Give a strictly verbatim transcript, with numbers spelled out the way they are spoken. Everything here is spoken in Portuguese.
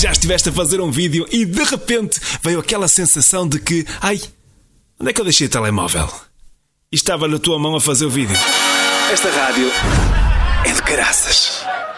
Já estiveste a fazer um vídeo e de repente veio aquela sensação de que... Ai, onde é que eu deixei o telemóvel? E estava na tua mão a fazer o vídeo. Esta rádio é de caraças.